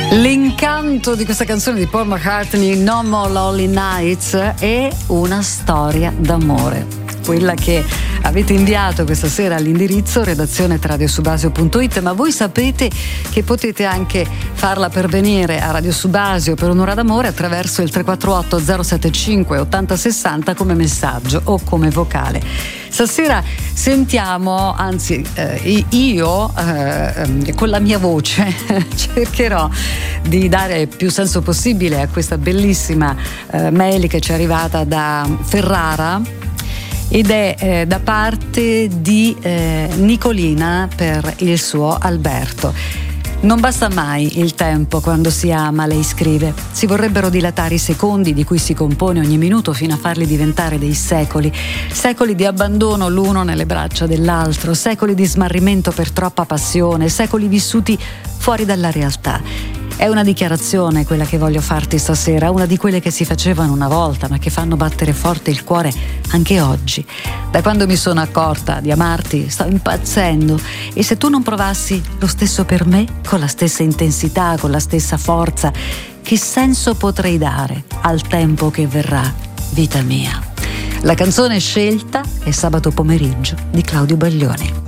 L'incanto di questa canzone di Paul McCartney, No More Lonely Nights, è una storia d'amore. Quella che avete inviato questa sera all'indirizzo redazione@radiosubasio.it, ma voi sapete che potete anche farla pervenire a Radio Subasio per un'ora d'amore attraverso il 348 075 8060 come messaggio o come vocale. Stasera sentiamo, anzi io con la mia voce cercherò di dare più senso possibile a questa bellissima mail che ci è arrivata da Ferrara, ed è da parte di Nicolina per il suo Alberto. Non basta mai il tempo quando si ama, lei scrive. Si vorrebbero dilatare i secondi di cui si compone ogni minuto fino a farli diventare dei secoli. Secoli di abbandono l'uno nelle braccia dell'altro, secoli di smarrimento per troppa passione, secoli vissuti fuori dalla realtà. È una dichiarazione quella che voglio farti stasera, una di quelle che si facevano una volta ma che fanno battere forte il cuore anche oggi. Da quando mi sono accorta di amarti sto impazzendo, e se tu non provassi lo stesso per me, con la stessa intensità, con la stessa forza, che senso potrei dare al tempo che verrà, vita mia? La canzone scelta è Sabato pomeriggio di Claudio Baglioni.